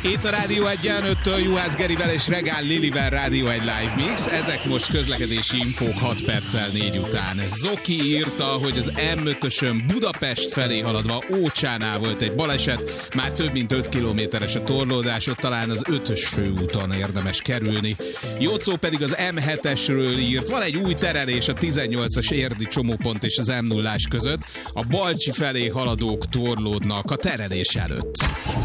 Itt a Rádió 1-en 5-től Juhász Gerivel és Regál Lilivel Rádió 1 Live Mix. Ezek most közlekedési infók 6 perccel 4 után. Zoki írta, hogy az M5-ösön Budapest felé haladva Ócsánál volt egy baleset. Már több mint 5 kilométeres a torlódás, ott talán az 5-ös főúton érdemes kerülni. Jocó pedig az M7-esről írt. Van egy új terelés a 18-as érdi csomópont és az M0-ás között. A Balcsi felé haladók torlódnak a terelés előtt.